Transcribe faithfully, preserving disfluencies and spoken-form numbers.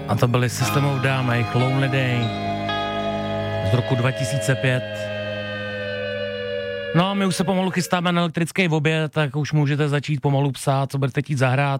A to byly System of Down a jejich Lonely Day z roku dva tisíce pět. No a my už se pomalu chystáme na elektrický oběd, tak už můžete začít pomalu psát, co budete chtít zahrát.